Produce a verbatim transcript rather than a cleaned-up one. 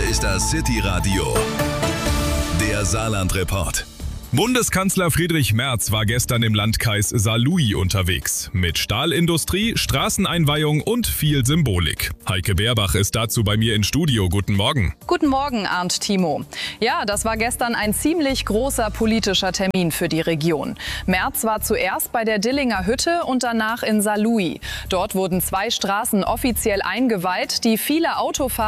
ist das City Radio, der Saarland-Report. Bundeskanzler Friedrich Merz war gestern im Landkreis Saarlouis unterwegs. Mit Stahlindustrie, Straßeneinweihung und viel Symbolik. Heike Beerbach ist dazu bei mir im Studio. Guten Morgen. Guten Morgen, Arndt Timo. Ja, das war gestern ein ziemlich großer politischer Termin für die Region. Merz war zuerst bei der Dillinger Hütte und danach in Saarlouis. Dort wurden zwei Straßen offiziell eingeweiht, die viele Autofahrer